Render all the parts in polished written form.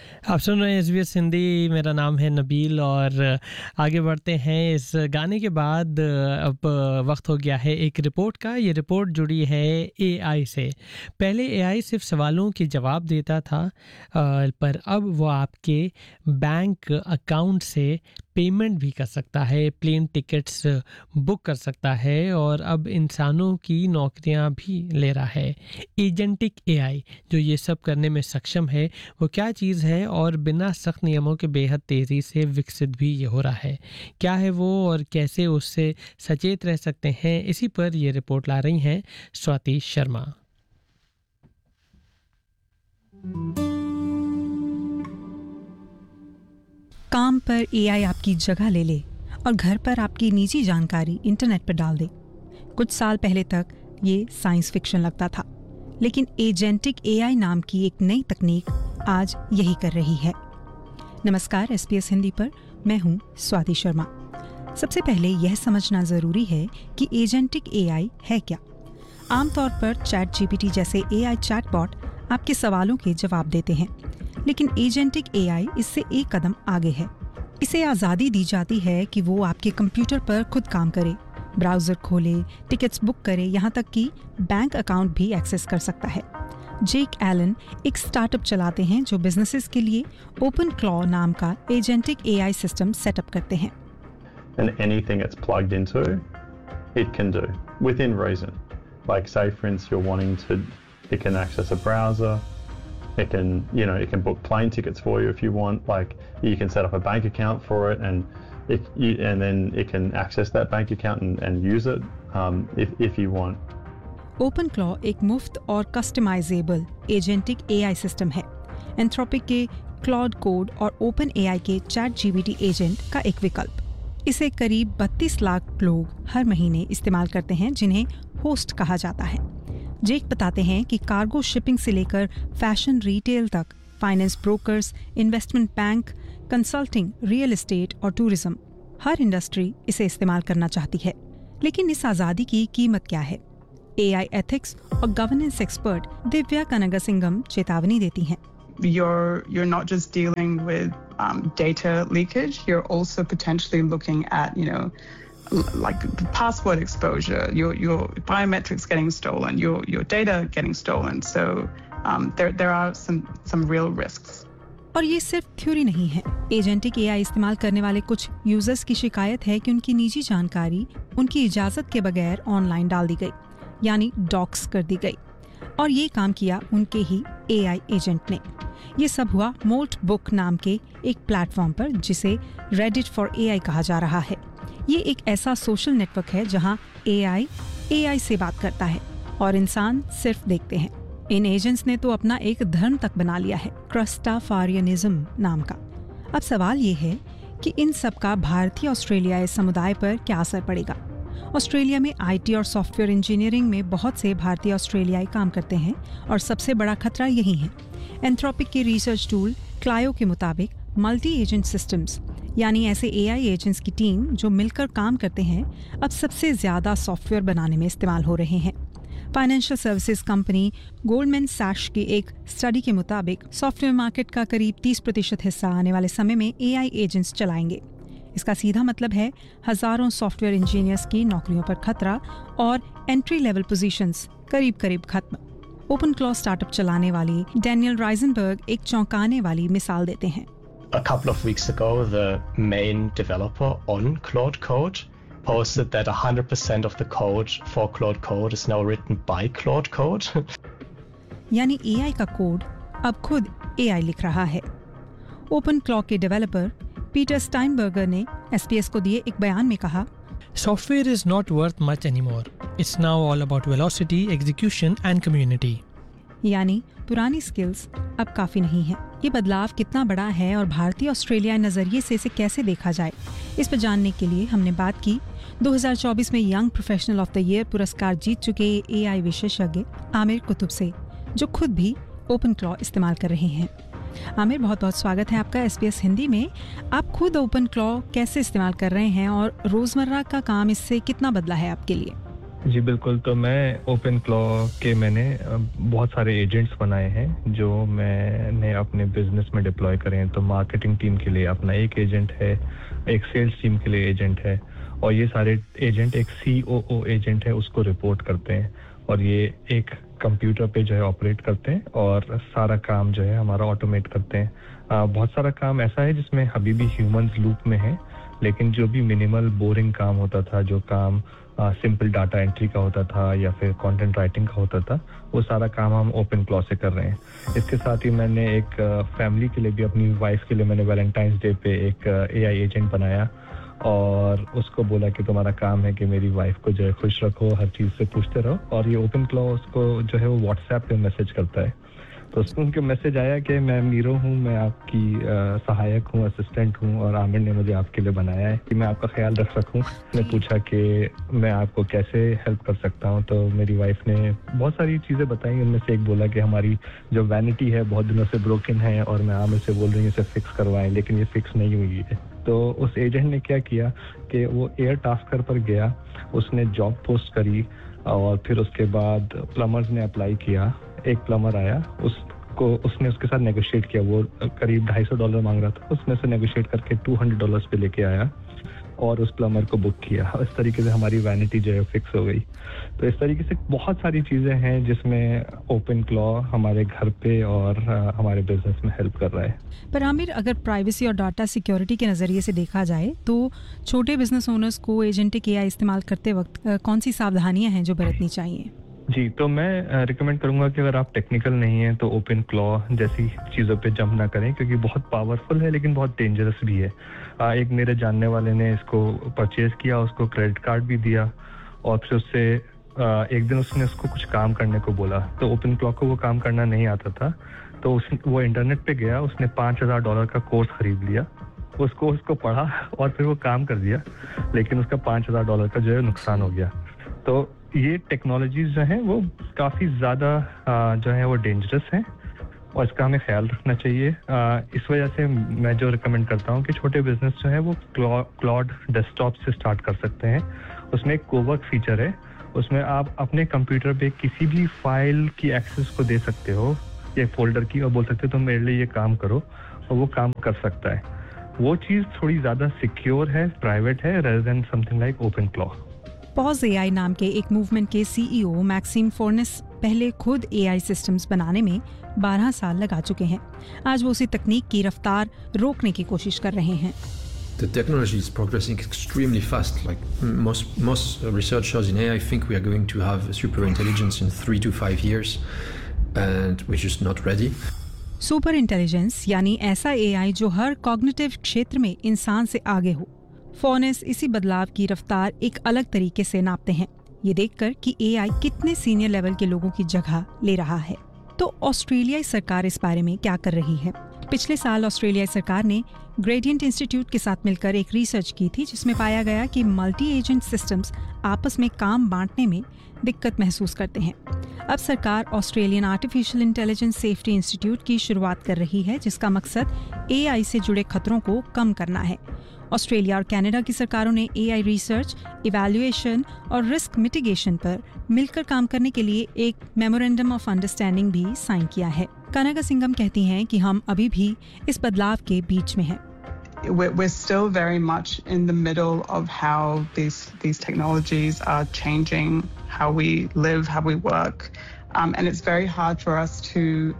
आप सुन रहे हैं SBS हिंदी। मेरा नाम है नबील और आगे बढ़ते हैं। इस गाने के बाद अब वक्त हो गया है एक रिपोर्ट का। ये रिपोर्ट जुड़ी है एआई से। पहले एआई सिर्फ सवालों के जवाब देता था, पर अब वो आपके बैंक अकाउंट से पेमेंट भी कर सकता है, प्लेन टिकट्स बुक कर सकता है और अब इंसानों की नौकरियां भी ले रहा है। एजेंटिक एआई जो ये सब करने में सक्षम है, वो क्या चीज़ है और बिना सख्त नियमों के बेहद तेज़ी से विकसित भी ये हो रहा है। क्या है वो और कैसे उससे सचेत रह सकते हैं, इसी पर ये रिपोर्ट ला रही हैं स्वाति शर्मा। काम पर एआई आपकी जगह ले ले और घर पर आपकी निजी जानकारी इंटरनेट पर डाल दे। कुछ साल पहले तक ये साइंस फिक्शन लगता था, लेकिन एजेंटिक एआई नाम की एक नई तकनीक आज यही कर रही है। नमस्कार, SBS हिंदी पर मैं हूं स्वाति शर्मा। सबसे पहले यह समझना जरूरी है कि एजेंटिक एआई है क्या। आमतौर पर ChatGPT जैसे एआई चैटबॉट आपके सवालों के जवाब देते हैं, लेकिन एजेंटिक एआई इससे एक कदम आगे है। इसे आज़ादी दी जाती है कि वो आपके कंप्यूटर पर खुद काम करे, ब्राउज़र खोले, टिकट्स बुक करे, यहाँ तक कि बैंक अकाउंट भी एक्सेस कर सकता है। जेक एलन एक स्टार्टअप चलाते हैं जो बिजनेसेस के लिए ओपन क्लॉ नाम का एजेंटिक एआई सिस्टम सेटअप करते हैं। And anything it's plugged into, it can do within reason. Like say for instance you're wanting to, it can access a browser. It can, it can book plane tickets for you if you want. Like you can set up a bank account for it, and then it can access that bank account and use it if you want. OpenClaw एक मुफ्त और customisable agentic AI system है। Anthropic के Claude code और OpenAI के ChatGPT agent का एक विकल्प। इसे करीब 32 लाख लोग हर महीने इस्तेमाल करते हैं, जिन्हें होस्ट कहा जाता है। जेक बताते हैं कि कार्गो शिपिंग से लेकर फैशन रिटेल तक, finance brokers, investment bank, consulting, real estate और टूरिज्म, हर इंडस्ट्री इसे इस्तेमाल करना चाहती है। लेकिन इस आज़ादी की कीमत क्या है? एआई एथिक्स और गवर्नेंस एक्सपर्ट दिव्या कनगसिंगम चेतावनी देती हैं। You're not just dealing with data leakage, you're also potentially looking at, like password exposure, your biometrics getting stolen, your data getting stolen. So there are some real risks. और ये सिर्फ theory नहीं है। Agentic AI इस्तेमाल करने वाले कुछ users की शिकायत है कि उनकी निजी जानकारी उनकी इजाजत के बगैर ऑनलाइन डाल दी गई, यानी डॉक्स कर दी गई, और ये काम किया उनके ही एआई एजेंट ने। ये सब हुआ मोल्ट बुक नाम के एक प्लेटफॉर्म पर, जिसे रेडिट फॉर एआई कहा जा रहा है। ये एक ऐसा सोशल नेटवर्क है जहां एआई से बात करता है और इंसान सिर्फ देखते हैं। इन एजेंट्स ने तो अपना एक धर्म तक बना लिया है, क्रस्टाफारियनिज्म नाम का। अब सवाल ये है कि इन सब का भारतीय ऑस्ट्रेलियाई समुदाय पर क्या असर पड़ेगा। ऑस्ट्रेलिया में आईटी और सॉफ्टवेयर इंजीनियरिंग में बहुत से भारतीय ऑस्ट्रेलियाई काम करते हैं और सबसे बड़ा खतरा यही है। एंथ्रोपिक के रिसर्च टूल क्लायो के मुताबिक मल्टी एजेंट सिस्टम्स, यानी ऐसे एआई एजेंट्स की टीम जो मिलकर काम करते हैं, अब सबसे ज्यादा सॉफ्टवेयर बनाने में इस्तेमाल हो रहे हैं। फाइनेंशियल सर्विसेज कंपनी गोल्डमैन सैक्स की एक स्टडी के मुताबिक सॉफ्टवेयर मार्केट का करीब 30% हिस्सा आने वाले समय में एआई एजेंट्स चलाएंगे। इसका सीधा मतलब है हजारों सॉफ्टवेयर इंजीनियर्स की नौकरियों पर खतरा और एंट्री लेवल पोजीशंस करीब करीब खत्म। ओपन क्लॉ स्टार्टअप चलाने वाली डैनियल राइजनबर्ग एक चौंकाने वाली मिसाल देते हैं। A couple of weeks ago, the main developer on Claude Code posted that 100% of the code for Claude Code is now written by Claude Code. यानी एआई का कोड अब खुद एआई लिख रहा है। ओपन क्लॉ के डेवलपर पीटर स्टाइनबर्गर ने SBS को दिए एक बयान में कहा, Software is not worth much anymore. It's now all about velocity, execution and community. यानी पुरानी स्किल्स अब काफी नहीं है। ये बदलाव कितना बड़ा है और भारतीय ऑस्ट्रेलियाई नजरिए से इसे कैसे देखा जाए, इस पर जानने के लिए हमने बात की 2024 में young professional of the year पुरस्कार जीत चुके एआई विशेषज्ञ आमिर कुतुब से, जो खुद भी ओपन क्लॉ इस्तेमाल कर रहे हैं। आमिर, बहुत बहुत स्वागत है आपका SBS हिंदी में। आप खुद ओपन क्लॉ कैसे इस्तेमाल कर रहे हैं और रोजमर्रा का काम इससे कितना बदला है आपके लिए? जी बिल्कुल, तो मैं ओपन क्लॉ के मैंने बहुत सारे एजेंट्स बनाए हैं जो मैंने अपने बिजनेस में डिप्लॉय करे हैं। तो मार्केटिंग टीम के लिए अपना एक एजेंट है, एक सेल्स टीम के लिए एजेंट है, और ये सारे एजेंट एक COO एजेंट है उसको रिपोर्ट करते हैं, और ये एक कंप्यूटर पे जो है ऑपरेट करते हैं और सारा काम जो है हमारा ऑटोमेट करते हैं। बहुत सारा काम ऐसा है जिसमें अभी भी ह्यूमंस लूप में है, लेकिन जो भी मिनिमल बोरिंग काम होता था, जो काम सिंपल डाटा एंट्री का होता था या फिर कंटेंट राइटिंग का होता था, वो सारा काम हम ओपन क्लॉ से कर रहे हैं। इसके साथ ही मैंने एक फैमिली के लिए भी, अपनी वाइफ के लिए मैंने वैलेंटाइंस डे पे एक AI एजेंट बनाया और उसको बोला कि तुम्हारा काम है कि मेरी वाइफ को जो है खुश रखो, हर चीज़ से पूछते रहो। और ये ओपन क्लॉ उसको जो है वो व्हाट्सएप पे मैसेज करता है। तो उसको उनके मैसेज आया कि मैं मीरो हूँ, मैं आपकी सहायक हूँ, असिस्टेंट हूँ, और आमिर ने मुझे आपके लिए बनाया है कि मैं आपका ख्याल रख सकूँ। उसने पूछा कि मैं आपको कैसे हेल्प कर सकता हूँ। तो मेरी वाइफ ने बहुत सारी चीज़ें बताई, उनमें से एक बोला कि हमारी जो वैनिटी है बहुत दिनों से ब्रोकन है और मैं आमिर से बोल रही हूँ इसे फिक्स करवाएं, लेकिन ये फिक्स नहीं हुई है। तो उस एजेंट ने क्या किया कि वो एयर टास्कर पर गया, उसने जॉब पोस्ट करी और फिर उसके बाद प्लम्बर्स ने अप्लाई किया। एक प्लम्बर आया, उसने उसके साथ नेगोशिएट किया। वो करीब $250 मांग रहा था, उसमें से नेगोशिएट करके $200 पे लेके आया और उस प्लम्बर को बुक किया। इस तरीके से हमारी वैनिटी जो है फिक्स हो गई। तो इस तरीके से बहुत सारी चीज़ें हैं जिसमें ओपन क्लॉ हमारे घर पे और हमारे बिजनेस में हेल्प कर रहा है। पर आमिर, अगर प्राइवेसी और डाटा सिक्योरिटी के नज़रिए से देखा जाए तो छोटे बिजनेस ओनर्स को एजेंटिक AI इस्तेमाल करते वक्त कौन सी सावधानियां हैं जो बरतनी चाहिए? जी, तो मैं रिकमेंड करूंगा कि अगर आप टेक्निकल नहीं हैं तो ओपन क्लॉ जैसी चीज़ों पे जंप ना करें, क्योंकि बहुत पावरफुल है लेकिन बहुत डेंजरस भी है। एक मेरे जानने वाले ने इसको परचेज किया, उसको क्रेडिट कार्ड भी दिया और फिर उससे एक दिन उसने उसको कुछ काम करने को बोला। तो ओपन क्लॉ को वो काम करना नहीं आता था, तो वो इंटरनेट पे गया, उसने $5000 का कोर्स खरीद लिया, उस कोर्स को पढ़ा और फिर वो काम कर दिया, लेकिन उसका $5000 का जो है नुकसान हो गया। तो ये टेक्नोलॉजीज जो हैं वो काफ़ी ज़्यादा जो है वो डेंजरस हैं और इसका हमें ख्याल रखना चाहिए। इस वजह से मैं जो रिकमेंड करता हूँ कि छोटे बिजनेस जो है वो क्लाउड डेस्कटॉप से स्टार्ट कर सकते हैं। उसमें एक कोवर्क फीचर है, उसमें आप अपने कंप्यूटर पे किसी भी फाइल की एक्सेस को दे सकते हो, या फोल्डर की, और बोल सकते हो तुम मेरे लिए ये काम करो, और वो काम कर सकता है। वो चीज़ थोड़ी ज़्यादा सिक्योर है, प्राइवेट है, rather than something like open claw. Pause AI नाम के एक मूवमेंट के CEO मैक्सिम फोर्नेस पहले खुद AI सिस्टम्स बनाने में 12 साल लगा चुके हैं। आज वो उसी तकनीक की रफ्तार रोकने की कोशिश कर रहे हैं। The technology is progressing extremely fast. Like most researchers in AI think we are going to have super intelligence in 3 to 5 years, and we're just not ready. Super intelligence यानी ऐसा AI जो हर कॉग्निटिव क्षेत्र में इंसान से आगे हो। फोर्नेस इसी बदलाव की रफ्तार एक अलग तरीके से नापते हैं, ये देखकर कि AI कितने सीनियर लेवल के लोगों की जगह ले रहा है। तो ऑस्ट्रेलियाई सरकार इस बारे में क्या कर रही है? पिछले साल ऑस्ट्रेलियाई सरकार ने ग्रेडियंट इंस्टीट्यूट के साथ मिलकर एक रिसर्च की थी, जिसमें पाया गया कि मल्टी एजेंट सिस्टम्स आपस में काम बांटने में दिक्कत महसूस करते हैं। अब सरकार Australian artificial intelligence safety institute की शुरुआत कर रही है, जिसका मकसद AI से जुड़े खतरों को कम करना है। ऑस्ट्रेलिया और कनाडा की सरकारों ने AI रिसर्च, इवैल्यूएशन और रिस्क मिटिगेशन पर मिलकर काम करने के लिए एक मेमोरेंडम ऑफ अंडरस्टैंडिंग भी साइन किया है। कनगा सिंघम कहती हैं कि हम अभी भी इस बदलाव के बीच में हैं। We're still very much in the middle of how these technologies are changing how we live, how we work, and it's very hard for us to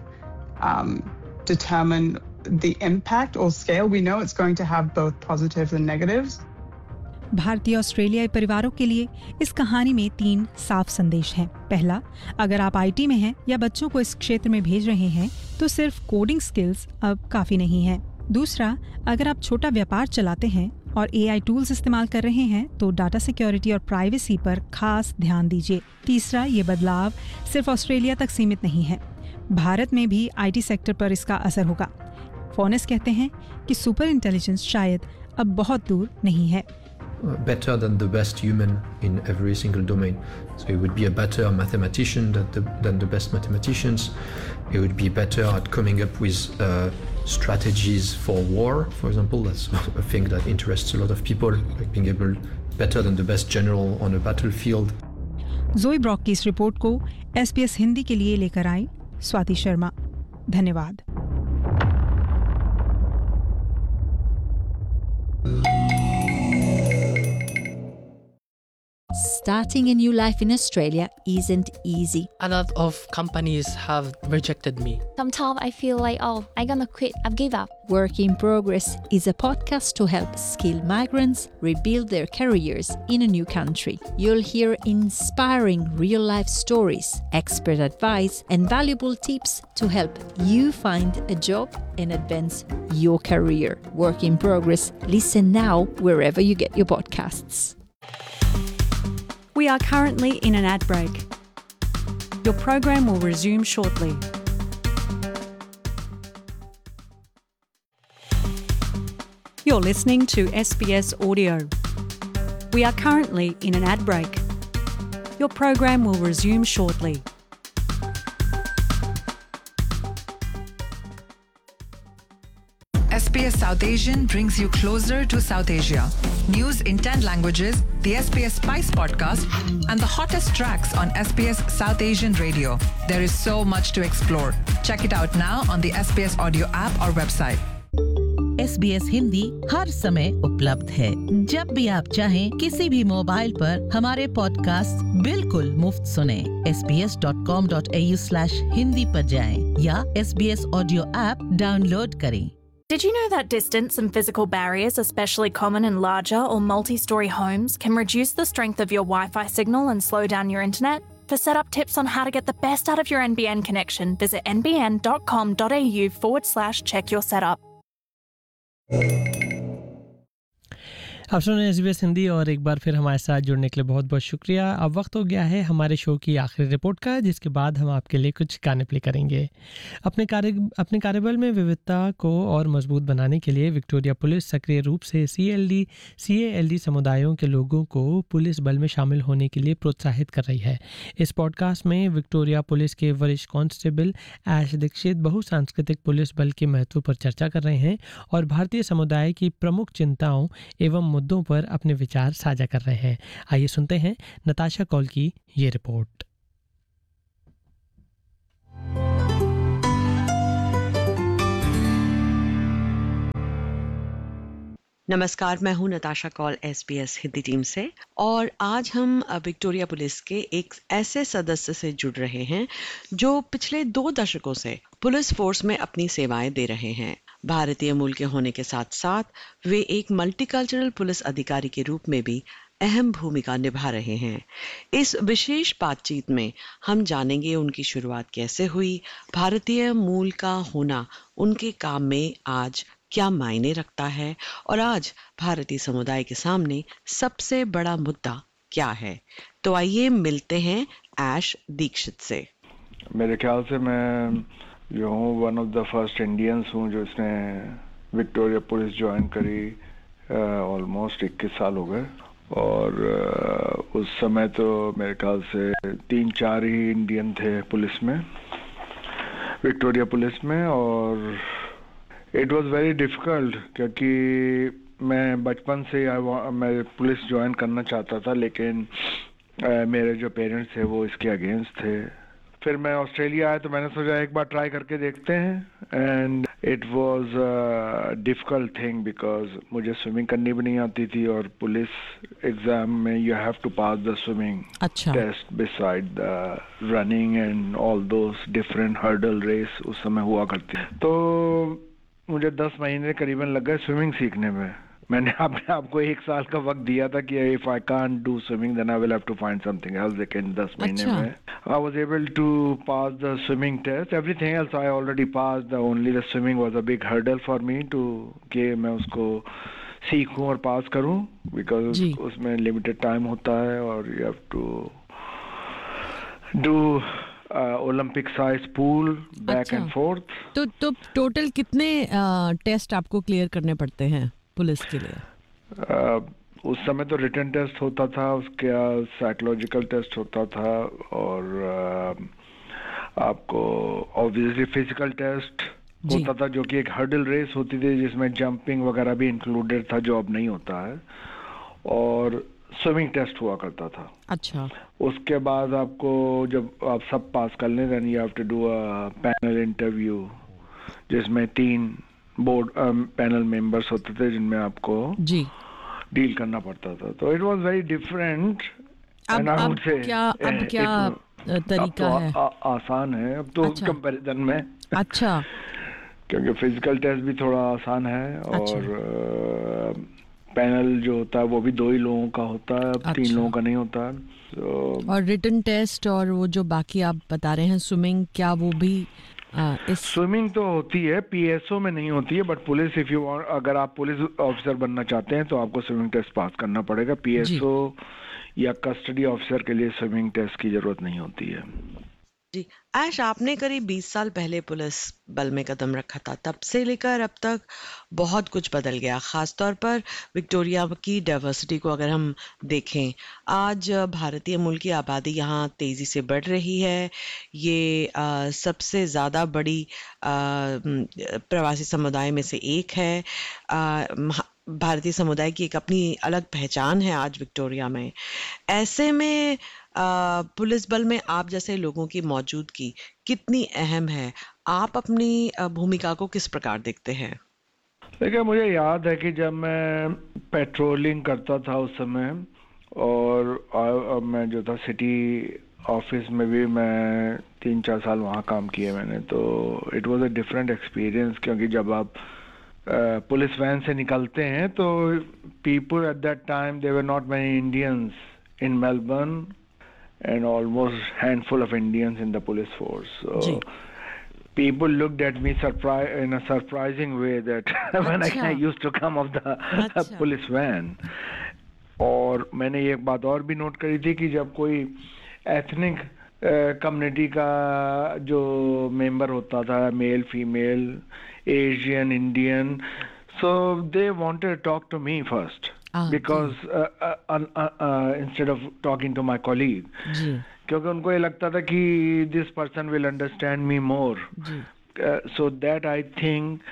determine the impact or scale. We know it's going to have both positives and negatives. भारतीय ऑस्ट्रेलियाई परिवारों के लिए इस कहानी में 3 साफ संदेश हैं। पहला, अगर आप IT में हैं या बच्चों को इस क्षेत्र में भेज रहे हैं तो सिर्फ कोडिंग स्किल्स अब काफी नहीं है। दूसरा, अगर आप छोटा व्यापार चलाते हैं और AI टूल्स इस्तेमाल कर रहे हैं तो डाटा सिक्योरिटी और प्राइवेसी पर खास ध्यान दीजिए। तीसरा, ये बदलाव सिर्फ ऑस्ट्रेलिया तक सीमित नहीं है, भारत में भी IT सेक्टर पर इसका असर होगा। फोर्नेस कहते हैं कि सुपर इंटेलिजेंस शायद अब बहुत दूर नहीं है। Better than the best human in every single domain. So it would be a better mathematician than the best mathematicians. It would be better at coming up with strategies for war, for example. That's a thing that interests a lot of people, like being able better than the best general on a battlefield. जोई Brock की इस report को SBS Hindi के लिए लेकर आई स्वाति शर्मा। धन्यवाद। Starting a new life in Australia isn't easy. A lot of companies have rejected me. Sometimes I feel like, I'm gonna quit, I've give up. Work in Progress is a podcast to help skilled migrants rebuild their careers in a new country. You'll hear inspiring real-life stories, expert advice, and valuable tips to help you find a job and advance your career. Work in Progress. Listen now wherever you get your podcasts. We are currently in an ad break. Your program will resume shortly. You're listening to SBS Audio. We are currently in an ad break. Your program will resume shortly. SBS South Asian brings you closer to South Asia. News in 10 languages, the SBS Spice podcast, and the hottest tracks on SBS South Asian Radio. There is so much to explore. Check it out now on the SBS Audio app or website. SBS Hindi हर समय उपलब्ध है। जब भी आप चाहें किसी भी mobile पर हमारे पॉडकास्ट बिल्कुल मुफ्त सुनें। sbs.com.au/hindi पर जाएं या SBS ऑडियो ऐप डाउनलोड करें। Did you know that distance and physical barriers, especially common in larger or multi-story homes, can reduce the strength of your Wi-Fi signal and slow down your internet? For setup tips on how to get the best out of your NBN connection, visit nbn.com.au/check your setup. आप सुन रहे हैं SBS Hindi और एक बार फिर हमारे साथ जुड़ने के लिए बहुत बहुत शुक्रिया। अब वक्त हो गया है हमारे शो की आखिरी रिपोर्ट का, जिसके बाद हम आपके लिए कुछ गाने प्ले करेंगे। अपने कार्यबल में विविधता को और मजबूत बनाने के लिए विक्टोरिया पुलिस सक्रिय रूप से CALD समुदायों के लोगों को पुलिस बल में शामिल होने के लिए प्रोत्साहित कर रही है। इस पॉडकास्ट में विक्टोरिया पुलिस के वरिष्ठ कांस्टेबल ऐश दीक्षित बहुसांस्कृतिक पुलिस बल के महत्व पर चर्चा कर रहे हैं और भारतीय समुदाय की प्रमुख चिंताओं एवं मुद्दों पर अपने विचार साझा कर रहे हैं। आइए सुनते हैं नताशा कौल की ये रिपोर्ट। नमस्कार, मैं हूं नताशा कौल SBS हिंदी टीम से और आज हम विक्टोरिया पुलिस के एक ऐसे सदस्य से जुड़ रहे हैं जो पिछले 2 दशकों से पुलिस फोर्स में अपनी सेवाएं दे रहे हैं। भारतीय मूल के होने के साथ साथ वे एक मल्टीकल्चरल पुलिस अधिकारी के रूप में भी अहम भूमिका निभा रहे हैं। इस विशेष बातचीत में हम जानेंगे उनकी शुरुआत कैसे हुई, भारतीय मूल का होना उनके काम में आज क्या मायने रखता है और आज भारतीय समुदाय के सामने सबसे बड़ा मुद्दा क्या है। तो आइए मिलते हैं ऐश दीक्षित से। मेरे ख्याल से मैं जो हूँ one of the first Indians हूँ जो इसने विक्टोरिया पुलिस ज्वाइन करी। ऑलमोस्ट 21 साल हो गए और उस समय तो मेरे ख्याल से 3-4 ही इंडियन थे पुलिस में, विक्टोरिया पुलिस में। और इट वाज वेरी डिफ़िकल्ट क्योंकि मैं बचपन से मैं पुलिस ज्वाइन करना चाहता था, लेकिन मेरे जो पेरेंट्स थे वो इसके अगेंस्ट थे। फिर मैं ऑस्ट्रेलिया आया तो मैंने सोचा एक बार ट्राई करके देखते हैं, and it was difficult thing because मुझे स्विमिंग करनी भी नहीं आती थी और पुलिस एग्जाम में you have to pass the swimming test beside the running and all those different hurdle race उस समय हुआ करती। तो मुझे 10 महीने करीबन लग गए स्विमिंग सीखने में। मैंने अपने आप को 1 साल का वक्त दिया था कि if I can't do swimming then I will have to find something else. लेकिन 10 महीने में I was able to pass the swimming test. Everything else I already passed, the only the swimming was a big hurdle for me to कि मैं उसको सीखूं और पास करूं because उसमें लिमिटेड टाइम होता है और you have to do Olympic size pool back and fourth. तो टोटल कितने टेस्ट आपको क्लियर करने पड़ते हैं पुलिस के लिए? उस समय तो रिटन टेस्ट होता था, उसके साइकोलॉजिकल टेस्ट होता था और आपको ऑब्वियसली फिजिकल टेस्ट होता था जो कि एक हर्डल रेस होती थी जिसमें जंपिंग वगैरह भी इंक्लूडेड था जो अब नहीं होता है। और स्विमिंग टेस्ट हुआ करता था। अच्छा। उसके बाद आपको जब आप सब पास कर लें then you have to do a panel interview जिसमें 3 बोर्ड पैनल मेंबर्स होते थे जिनमें आपको जी डील करना पड़ता था। तो इट वाज वेरी डिफरेंट। अब क्या तरीका है? आसान है अब तो कंपैरिजन में। अच्छा। क्योंकि फिजिकल टेस्ट भी थोड़ा आसान है और पैनल जो होता है वो भी 2 ही लोगों का होता है, 3 लोगों का नहीं होता है। और रिटन टेस्ट और वो जो बाकी आप बता रहे हैं स्विमिंग, क्या वो भी स्विमिंग तो होती है, पीएसओ में नहीं होती है, बट पुलिस इफ यू अगर आप पुलिस ऑफिसर बनना चाहते हैं तो आपको स्विमिंग टेस्ट पास करना पड़ेगा। पीएसओ या कस्टडी ऑफिसर के लिए स्विमिंग टेस्ट की जरूरत नहीं होती है। जी ऐश, आपने करीब 20 साल पहले पुलिस बल में कदम रखा था। तब से लेकर अब तक बहुत कुछ बदल गया, खासतौर पर विक्टोरिया की डाइवर्सिटी को अगर हम देखें। आज भारतीय मूल की आबादी यहाँ तेज़ी से बढ़ रही है। ये सबसे ज़्यादा बड़ी प्रवासी समुदाय में से एक है। भारतीय समुदाय की एक अपनी अलग पहचान है आज विक्टोरिया में। ऐसे में पुलिस बल में आप जैसे लोगों की मौजूदगी कितनी अहम है? आप अपनी भूमिका को किस प्रकार देखते हैं? देखिए, मुझे याद है कि जब मैं पेट्रोलिंग करता था उस समय, और मैं जो था सिटी ऑफिस में भी मैं 3-4 साल वहाँ काम किए मैंने, तो it was a different experience. क्योंकि जब आप पुलिस वैन से निकलते हैं तो people at that time they were not many Indians in Melbourne and almost handful of Indians in the police force. So people looked at me in a surprising way that when I used to come off the police van. और मैंने एक बात और भी note करी थी कि जब कोई एथनिक कम्युनिटी का जो मेंबर होता था, mail, female, Asian, Indian, so they wanted to talk to me first. Because instead of talking to my colleague, क्योंकि उनको ये लगता था कि this person will understand me more. So that I think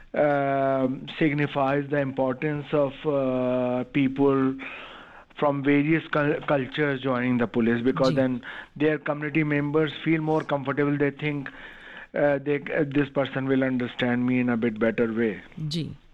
signifies the importance of people from various cultures joining the police, because then their community members feel more comfortable. They think this person will understand me in a bit better way. Ji